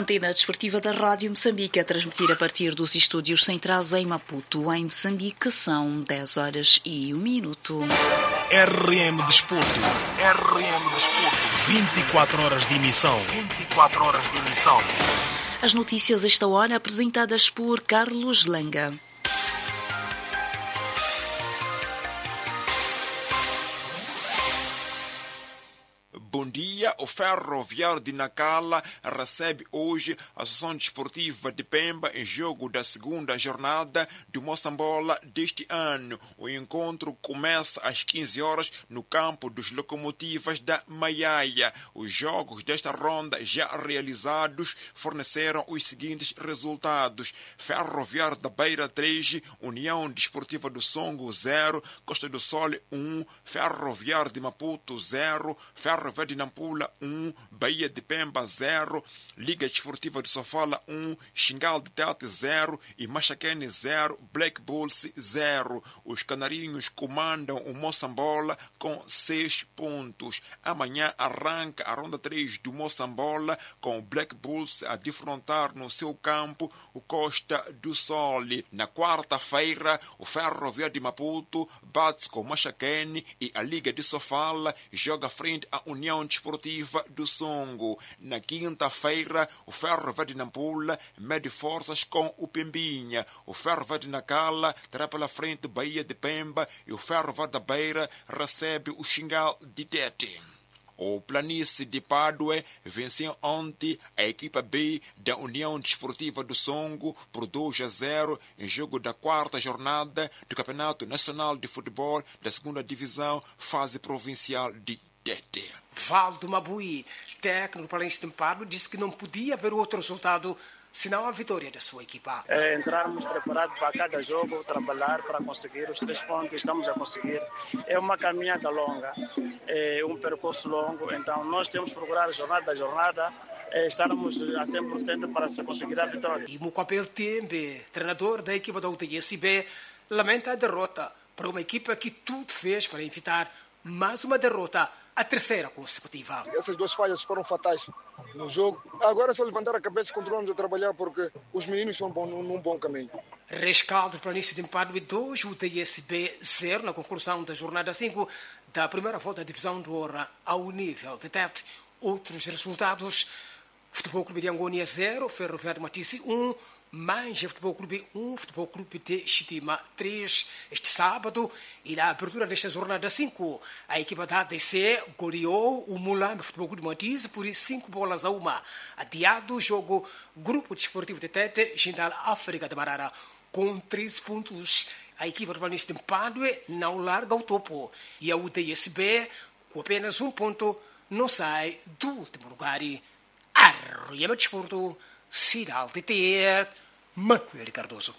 antena desportiva da Rádio Moçambique a transmitir a partir dos estúdios centrais em Maputo, em Moçambique, são 10h01. RM Desporto. 24 horas de emissão. As notícias a esta hora apresentadas por Carlos Langa. Bom dia. O Ferroviário de Nacala recebe hoje a Associação Desportiva de Pemba em jogo da segunda jornada do Moçambola deste ano. O encontro começa às 15 horas no campo dos Locomotivas da Maiaia. Os jogos desta ronda já realizados forneceram os seguintes resultados: Ferroviário da Beira 3, União Desportiva do Songo 0, Costa do Sol 1, Ferroviário de Maputo 0, Ferroviário de Nampula 1, Bahia de Pemba 0, Liga Desportiva de Sofala 1, Xingal de Tete 0 e Machaquene 0, Black Bulls 0. Os canarinhos comandam o Moçambola com 6 pontos. Amanhã arranca a ronda 3 do Moçambola com o Black Bulls a defrontar no seu campo o Costa do Sol. Na quarta-feira, o Ferroviário de Maputo bate com o Machaquene e a Liga de Sofala joga frente à União Desportiva do Songo. Na quinta-feira, o Ferroviário de Nampula mede forças com o Pembinha. O Ferroviário de Nacala terá pela frente Bahia de Pemba e o Ferroviário da Beira recebe o Xingal de Tete. O Planície de Padue venceu ontem a equipa B da União Desportiva do Songo por 2-0 em jogo da quarta jornada do Campeonato Nacional de Futebol da segunda Divisão, fase provincial de Tete. Valdo Mabui, técnico do Planície de Padue, disse que não podia haver outro resultado senão a vitória da sua equipa. Entrarmos preparados para cada jogo, trabalhar para conseguir os 3 pontos que estamos a conseguir. É uma caminhada longa, é um percurso longo, então nós temos que procurar jornada a jornada, estarmos a 100% para se conseguir a vitória. E Mucapel Tembe, treinador da equipa da UTSB, lamenta a derrota para uma equipa que tudo fez para evitar mais uma derrota, a terceira consecutiva. Essas 2 falhas foram fatais no jogo. Agora é só levantar a cabeça e continuamos a trabalhar porque os meninos estão num bom caminho. Rescaldo Planície de Padue 2, UTSB 0 na conclusão da jornada 5 da primeira volta da divisão do Ora ao nível de Tete. Outros resultados: Futebol Clube de Angônia 0, Ferroviário de Matice 1, Manja Futebol Clube 1, Futebol Clube de Chitima 3. Este sábado, e na abertura desta jornada 5, a equipa da ADC goleou o Mulambe Futebol Clube de Matice por 5-1. Adiado o jogo, Grupo Desportivo de Tete, Gindal África de Marara, com 13 pontos. A equipa do Planície de Padue não larga o topo e a UTSB, com apenas 1 ponto, não sai do último lugar. Arruiama Desporto, Cidade TT, Manuel Cardoso.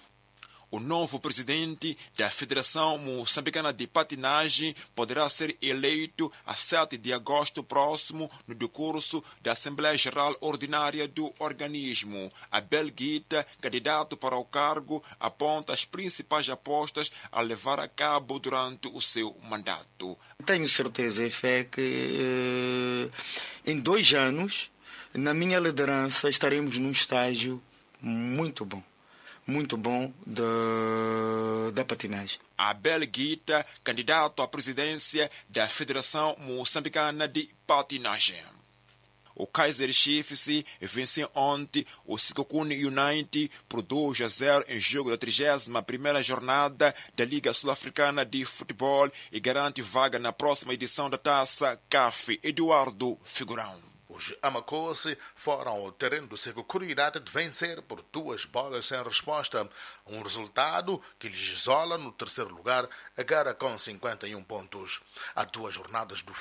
O novo presidente da Federação Moçambicana de Patinagem poderá ser eleito a 7 de agosto próximo no decurso da Assembleia Geral Ordinária do organismo. Abel Guita, candidato para o cargo, aponta as principais apostas a levar a cabo durante o seu mandato. Tenho certeza e fé que em 2 anos, na minha liderança, estaremos num estágio muito bom da patinagem. Abel Guita, candidato à presidência da Federação Moçambicana de Patinagem. O Kaizer Chiefs venceu ontem o Sikokuni United por 2-0 em jogo da 31ª jornada da Liga Sul-Africana de Futebol e garante vaga na próxima edição da Taça CAF. Eduardo Figurão. Os Amacosi foram ao terreno do Sikokuni United de vencer por 2-0 sem resposta. Um resultado que lhes isola no terceiro lugar, agora com 51 pontos. Há 2 jornadas do